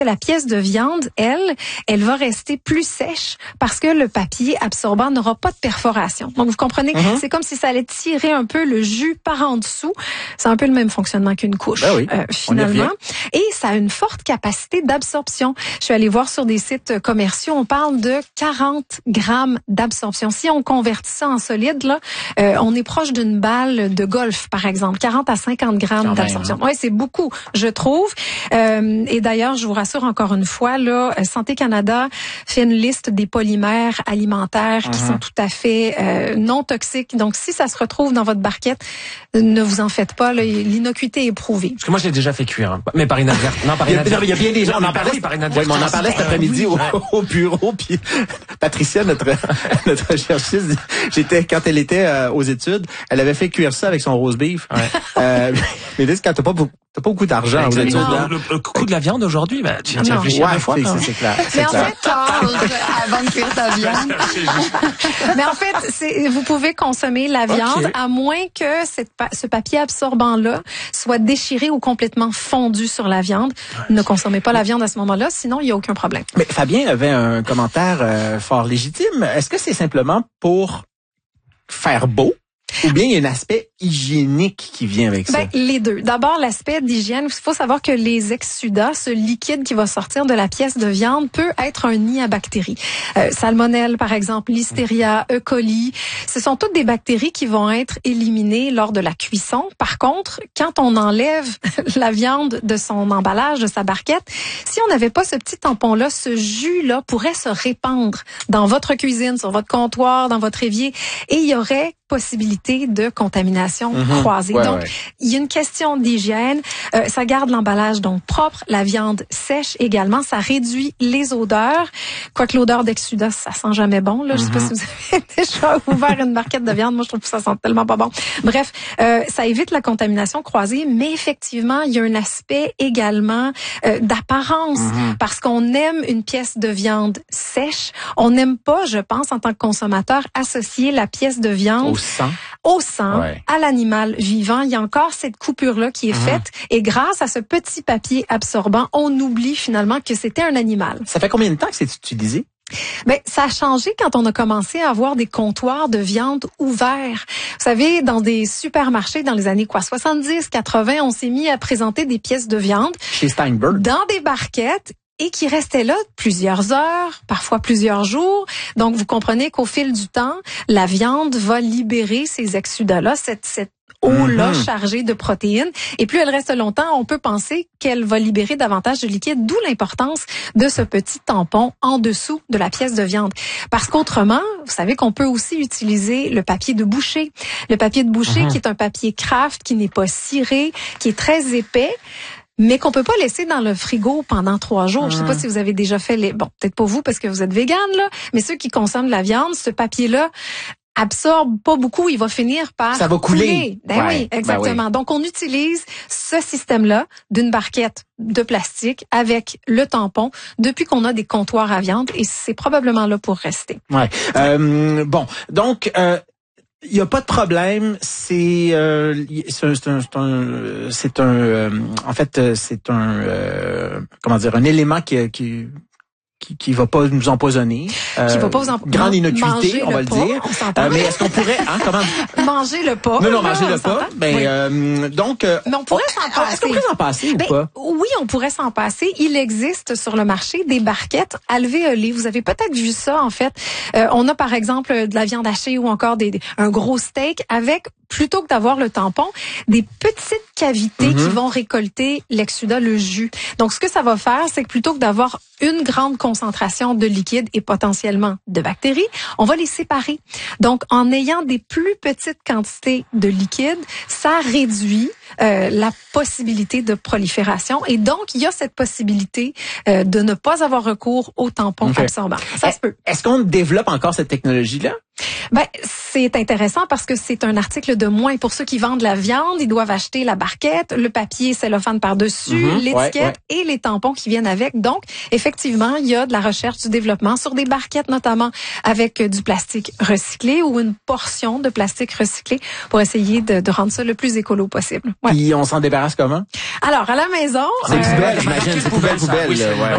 La pièce de viande, elle va rester plus sèche parce que le papier absorbant n'aura pas de perforation. Donc, vous comprenez, c'est comme si ça allait tirer un peu le jus par en dessous. C'est un peu le même fonctionnement qu'une couche, finalement. Et ça a une forte capacité d'absorption. Je suis allée voir sur des sites commerciaux, on parle de 40 grammes d'absorption. Si on convertit ça en solide, là, on est proche d'une balle de golf, par exemple. 40 à 50 grammes d'absorption. Oui, c'est beaucoup, je trouve. Et d'ailleurs, je vous rassure encore une fois, là, Santé Canada fait une liste des polymères alimentaires qui sont tout à fait non toxiques. Donc, si ça se retrouve dans votre barquette, ne vous en faites pas. Là, l'innocuité est prouvée. Parce que moi, je l'ai déjà fait cuire, mais par inadvertance. Non, par inadvertance. Il y a bien des gens. On en parlait par inadvertance. On en parlait cet après-midi au bureau. Puis Patricia, notre chercheuse, quand elle était aux études, elle avait fait cuire ça avec son roast beef. Mais dis, quand t'as pas beaucoup d'argent aux études, le coût de la viande aujourd'hui, tu as réfléchi à deux fois. C'est clair. Mais en fait, avant de cuire ta viande. Mais en fait, vous pouvez consommer la viande à moins que ce papier absorbant-là soit déchiré ou complètement fondu sur la viande. Ne consommez pas la viande à ce moment-là, sinon il n'y a aucun problème. Mais Fabien avait un commentaire fort légitime. Est-ce que c'est simplement pour faire beau? Ou bien il y a un aspect hygiénique qui vient avec ça? Les deux. D'abord, l'aspect d'hygiène. Il faut savoir que les exsudats, ce liquide qui va sortir de la pièce de viande, peut être un nid à bactéries. Salmonelle, par exemple, Listeria, E. coli. Ce sont toutes des bactéries qui vont être éliminées lors de la cuisson. Par contre, quand on enlève la viande de son emballage, de sa barquette, si on n'avait pas ce petit tampon-là, ce jus-là pourrait se répandre dans votre cuisine, sur votre comptoir, dans votre évier, et il y aurait possibilité de contamination croisée. Donc, il y a une question d'hygiène. Ça garde l'emballage donc propre, la viande sèche également. Ça réduit les odeurs. Quoique l'odeur d'exsudat, ça sent jamais bon. Là, je sais pas si vous avez déjà ouvert une barquette de viande. Moi, je trouve que ça sent tellement pas bon. Bref, ça évite la contamination croisée, mais effectivement, il y a un aspect également d'apparence parce qu'on aime une pièce de viande sèche. On n'aime pas, je pense, en tant que consommateur, associer la pièce de viande au sang, à l'animal vivant. Il y a encore cette coupure-là qui est faite. Et grâce à ce petit papier absorbant, on oublie finalement que c'était un animal. Ça fait combien de temps que c'est utilisé? Ça a changé quand on a commencé à avoir des comptoirs de viande ouverts. Vous savez, dans des supermarchés, dans les années 70, 80, on s'est mis à présenter des pièces de viande. Chez Steinberg. Dans des barquettes. Et qui restait là plusieurs heures, parfois plusieurs jours. Donc, vous comprenez qu'au fil du temps, la viande va libérer ces exsudats-là, cette eau-là chargée de protéines. Et plus elle reste longtemps, on peut penser qu'elle va libérer davantage de liquide, d'où l'importance de ce petit tampon en dessous de la pièce de viande. Parce qu'autrement, vous savez qu'on peut aussi utiliser le papier de boucher. Le papier de boucher qui est un papier craft, qui n'est pas ciré, qui est très épais, mais qu'on peut pas laisser dans le frigo pendant 3 jours. Je sais pas si vous avez déjà fait peut-être pas vous parce que vous êtes végane, là, mais ceux qui consomment de la viande, ce papier-là absorbe pas beaucoup, il va finir par ça va couler. Oui, exactement. Donc, on utilise ce système-là d'une barquette de plastique avec le tampon depuis qu'on a des comptoirs à viande et c'est probablement là pour rester. Donc, il y a pas de problème, c'est un élément qui va pas nous empoisonner. Qui va pas vous grande innocuité, on va le dire. Mais est-ce qu'on pourrait, manger le pas. Non, manger le pas. Mais on pourrait s'en passer. Est-ce qu'on pourrait s'en passer ou pas? Oui, on pourrait s'en passer. Il existe sur le marché des barquettes alvéolées. Vous avez peut-être vu ça, en fait. On a, par exemple, de la viande hachée ou encore un gros steak avec, plutôt que d'avoir le tampon, des petites cavités qui vont récolter l'exsudat, le jus. Donc, ce que ça va faire, c'est que plutôt que d'avoir une grande concentration de liquide et potentiellement de bactéries, on va les séparer. Donc, en ayant des plus petites quantités de liquide, ça réduit la possibilité de prolifération. Et donc, il y a cette possibilité de ne pas avoir recours au tampon absorbant. Ça se peut. Est-ce qu'on développe encore cette technologie-là? C'est intéressant parce que c'est un article de moins. Pour ceux qui vendent la viande, ils doivent acheter la barquette, le papier cellophane par-dessus, l'étiquette et les tampons qui viennent avec. Donc, effectivement, il y a de la recherche, du développement sur des barquettes, notamment avec du plastique recyclé ou une portion de plastique recyclé pour essayer de rendre ça le plus écolo possible. Puis on s'en débarrasse comment? Alors, à la maison... C'est poubelle, j'imagine. C'est poubelle.